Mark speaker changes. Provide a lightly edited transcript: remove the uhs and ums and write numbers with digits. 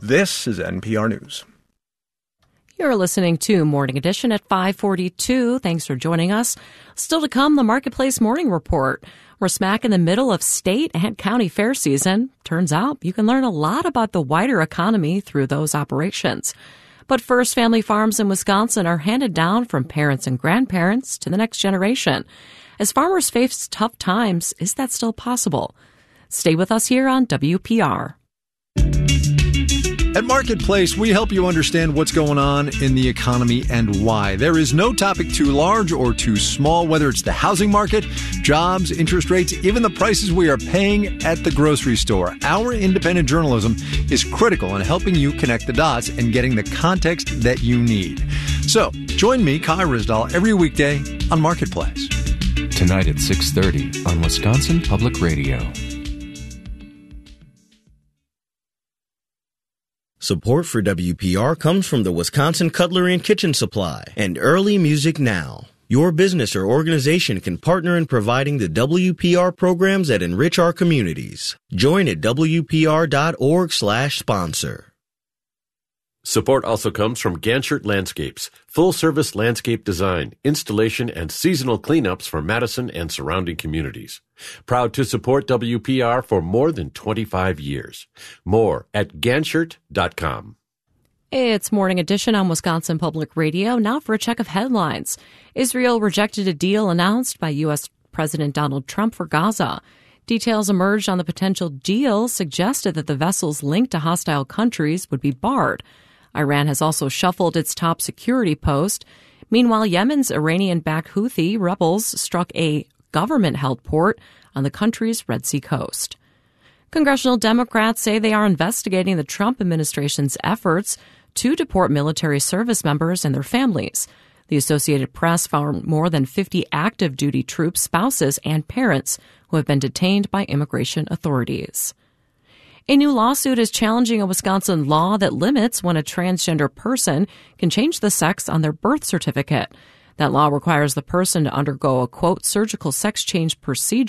Speaker 1: This is NPR News.
Speaker 2: You're listening to Morning Edition at 5:42. Thanks for joining us. Still to come, the Marketplace Morning Report. We're smack in the middle of state and county fair season. Turns out you can learn a lot about the wider economy through those operations. But first, family farms in Wisconsin are handed down from parents and grandparents to the next generation. As farmers face tough times, is that still possible? Stay with us here on WPR.
Speaker 3: At Marketplace, we help you understand what's going on in the economy and why. There is no topic too large or too small, whether it's the housing market, jobs, interest rates, even the prices we are paying at the grocery store. Our independent journalism is critical in helping you connect the dots and getting the context that you need. So, join me, Kai Ryssdal, every weekday on Marketplace.
Speaker 4: Tonight at 6:30 on Wisconsin Public Radio.
Speaker 5: Support for WPR comes from the Wisconsin Cutlery and Kitchen Supply and Early Music Now. Your business or organization can partner in providing the WPR programs that enrich our communities. Join at WPR.org/sponsor.
Speaker 6: Support also comes from Ganchert Landscapes, full-service landscape design, installation, and seasonal cleanups for Madison and surrounding communities. Proud to support WPR for more than 25 years. More at Ganchert.com.
Speaker 2: It's Morning Edition on Wisconsin Public Radio. Now for a check of headlines. Israel rejected a deal announced by U.S. President Donald Trump for Gaza. Details emerged on the potential deal suggested that the vessels linked to hostile countries would be barred. Iran has also shuffled its top security post. Meanwhile, Yemen's Iranian-backed Houthi rebels struck a government-held port on the country's Red Sea coast. Congressional Democrats say they are investigating the Trump administration's efforts to deport military service members and their families. The Associated Press found more than 50 active duty troops, spouses, and parents who have been detained by immigration authorities. A new lawsuit is challenging a Wisconsin law that limits when a transgender person can change the sex on their birth certificate. That law requires the person to undergo a, quote, surgical sex change procedure